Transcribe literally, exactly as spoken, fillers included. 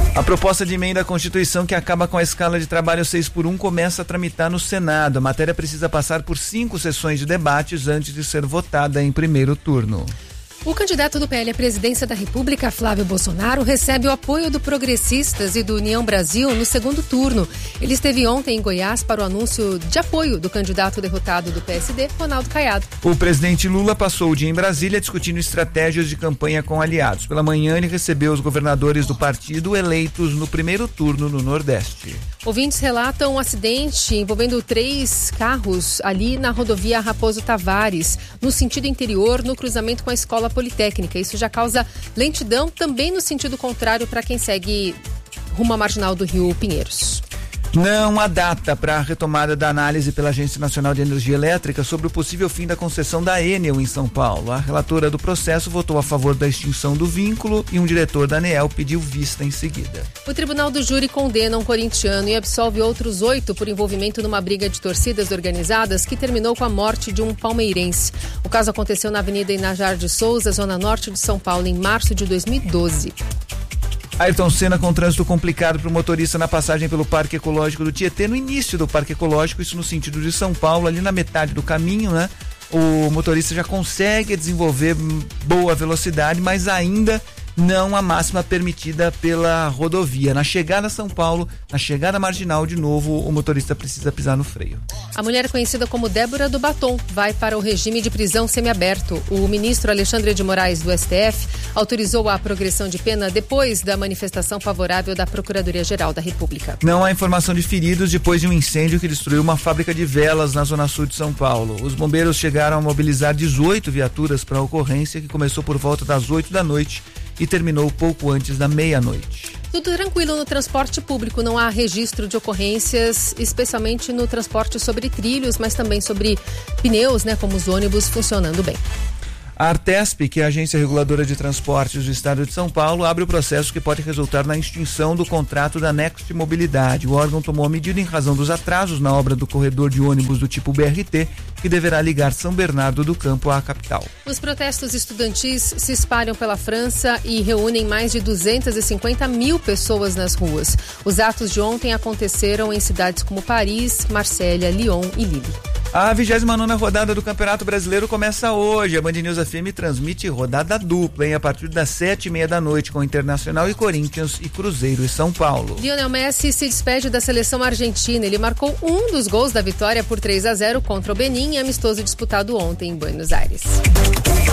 A proposta de emenda à Constituição que acaba com a escala de trabalho seis por um começa a tramitar no Senado. A matéria precisa passar por cinco sessões de debates antes de ser votada em primeiro turno. O candidato do P L à presidência da República, Flávio Bolsonaro, recebe o apoio do Progressistas e do União Brasil no segundo turno. Ele esteve ontem em Goiás para o anúncio de apoio do candidato derrotado do P S D, Ronaldo Caiado. O presidente Lula passou o dia em Brasília discutindo estratégias de campanha com aliados. Pela manhã, ele recebeu os governadores do partido eleitos no primeiro turno no Nordeste. Ouvintes relatam um acidente envolvendo três carros ali na rodovia Raposo Tavares, no sentido interior, no cruzamento com a Escola Politécnica. Isso já causa lentidão também no sentido contrário para quem segue rumo à marginal do Rio Pinheiros. Não há data para a retomada da análise pela Agência Nacional de Energia Elétrica sobre o possível fim da concessão da Enel em São Paulo. A relatora do processo votou a favor da extinção do vínculo e um diretor da ANEEL pediu vista em seguida. O Tribunal do Júri condena um corintiano e absolve outros oito por envolvimento numa briga de torcidas organizadas que terminou com a morte de um palmeirense. O caso aconteceu na Avenida Inajar de Souza, zona norte de São Paulo, em março de dois mil e doze. Ayrton Senna com trânsito complicado para o motorista na passagem pelo Parque Ecológico do Tietê, no início do Parque Ecológico, isso no sentido de São Paulo, ali na metade do caminho, né? O motorista já consegue desenvolver boa velocidade, mas ainda não a máxima permitida pela rodovia. Na chegada a São Paulo, na chegada marginal, de novo, o motorista precisa pisar no freio. A mulher conhecida como Débora do Batom vai para o regime de prisão semiaberto. O ministro Alexandre de Moraes, do S T F, autorizou a progressão de pena depois da manifestação favorável da Procuradoria-Geral da República. Não há informação de feridos depois de um incêndio que destruiu uma fábrica de velas na zona sul de São Paulo. Os bombeiros chegaram a mobilizar dezoito viaturas para a ocorrência, que começou por volta das oito da noite e terminou pouco antes da meia-noite. Tudo tranquilo no transporte público, não há registro de ocorrências, especialmente no transporte sobre trilhos, mas também sobre pneus, né, como os ônibus, funcionando bem. A Artesp, que é a Agência Reguladora de Transportes do Estado de São Paulo, abre o processo que pode resultar na extinção do contrato da Next Mobilidade. O órgão tomou a medida em razão dos atrasos na obra do corredor de ônibus do tipo B R T, que deverá ligar São Bernardo do Campo à capital. Os protestos estudantis se espalham pela França e reúnem mais de duzentas e cinquenta mil pessoas nas ruas. Os atos de ontem aconteceram em cidades como Paris, Marsella, Lyon e Lille. A vigésima nona rodada do Campeonato Brasileiro começa hoje. A Band News F M transmite rodada dupla, hein, a partir das sete e meia da noite, com Internacional e Corinthians e Cruzeiro e São Paulo. Lionel Messi se despede da seleção argentina. Ele marcou um dos gols da vitória por três a zero contra o Benin, amistoso disputado ontem em Buenos Aires.